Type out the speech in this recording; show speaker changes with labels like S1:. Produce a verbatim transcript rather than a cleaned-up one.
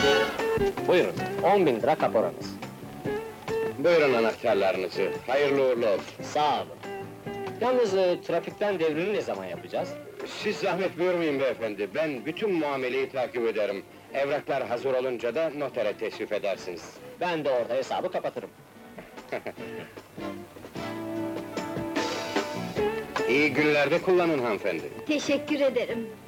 S1: Buyurun, on bin lira kaporanız.
S2: Buyurun anahtarlarınızı, hayırlı uğurlu olsun.
S1: Sağ olun. Yalnız e, trafikten devrini ne zaman yapacağız?
S2: Siz zahmet buyurmayın beyefendi, ben bütün muameleyi takip ederim. Evraklar hazır olunca da notere teşrif edersiniz.
S1: Ben de orada hesabı kapatırım.
S2: İyi günlerde kullanın hanımefendi.
S3: Teşekkür ederim.